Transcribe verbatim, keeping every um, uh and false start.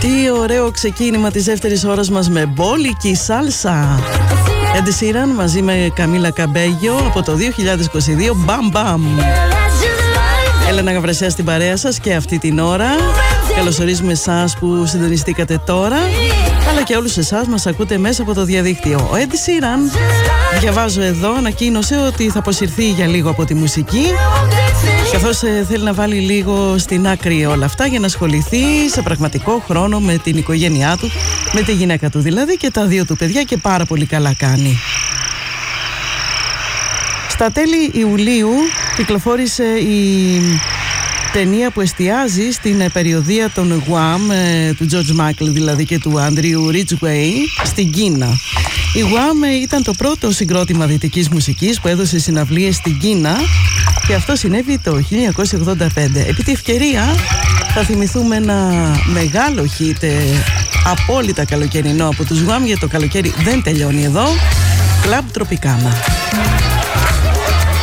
Τι ωραίο ξεκίνημα της δεύτερης ώρας μας με μπόλικη σάλσα. Ed Sheeran μαζί με Καμίλα Καμπέγιο από το δύο χιλιάδες είκοσι δύο. Μπαμ μπαμ. Έλενα Γαβρεσιά στην παρέα σας και αυτή την ώρα. Καλωσορίζουμε εσάς που συντονιστήκατε τώρα, αλλά και όλους εσάς μας ακούτε μέσα από το διαδίκτυο. Ο Ed Sheeran, διαβάζω εδώ, ανακοίνωσε ότι θα αποσυρθεί για λίγο από τη μουσική, καθώς ε, θέλει να βάλει λίγο στην άκρη όλα αυτά για να ασχοληθεί σε πραγματικό χρόνο με την οικογένειά του, με τη γυναίκα του δηλαδή και τα δύο του παιδιά, και πάρα πολύ καλά κάνει. Στα τέλη Ιουλίου κυκλοφόρησε η ταινία που εστιάζει στην περιοδεία των Γουάμ, του George Michael δηλαδή και του Andrew Ridgway στην Κίνα. Η Γουάμ ήταν το πρώτο συγκρότημα δυτικής μουσικής που έδωσε συναυλίες στην Κίνα, και αυτό συνέβη το χίλια εννιακόσια ογδόντα πέντε. Επί τη ευκαιρία θα θυμηθούμε ένα μεγάλο χιτ, απόλυτα καλοκαιρινό από τους Γουάμ, γιατί το καλοκαίρι δεν τελειώνει εδώ. Club Tropicana.